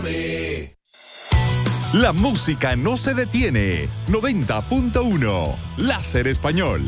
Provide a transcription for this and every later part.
La música no se detiene. 90.1 Láser Español.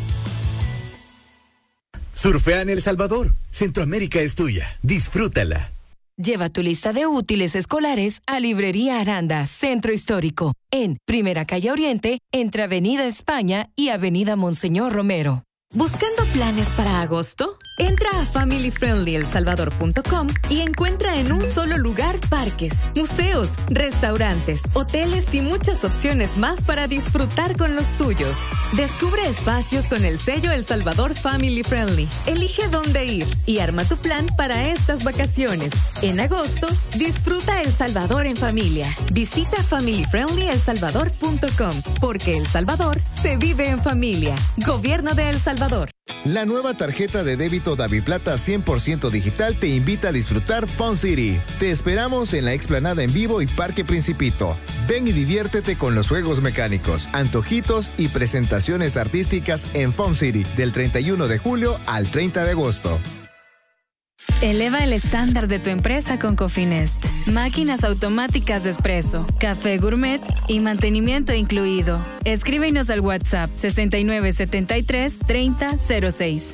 Surfea en El Salvador. Centroamérica es tuya. Disfrútala. Lleva tu lista de útiles escolares a Librería Aranda, Centro Histórico, en Primera Calle Oriente, entre Avenida España y Avenida Monseñor Romero. ¿Buscando planes para agosto? Entra a familyfriendlyelsalvador.com y encuentra en un solo lugar parques, museos, restaurantes, hoteles y muchas opciones más para disfrutar con los tuyos. Descubre espacios con el sello El Salvador Family Friendly. Elige dónde ir y arma tu plan para estas vacaciones. En agosto, disfruta El Salvador en familia. Visita familyfriendlyelsalvador.com porque El Salvador se vive en familia. Gobierno de El Salvador. La nueva tarjeta de débito DaviPlata 100% digital te invita a disfrutar Fun City. Te esperamos en la explanada en vivo y Parque Principito. Ven y diviértete con los juegos mecánicos, antojitos y presentaciones artísticas en Fun City del 31 de julio al 30 de agosto. Eleva el estándar de tu empresa con Cofinest. Máquinas automáticas de espresso, café gourmet y mantenimiento incluido. Escríbenos al WhatsApp 6973-3006.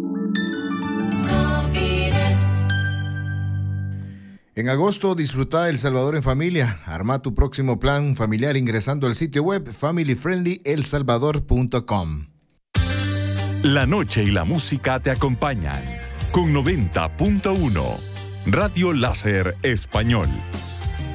En agosto, disfruta El Salvador en familia. Arma tu próximo plan familiar ingresando al sitio web familyfriendlyelsalvador.com. La noche y la música te acompañan con 90.1 Radio Láser Español.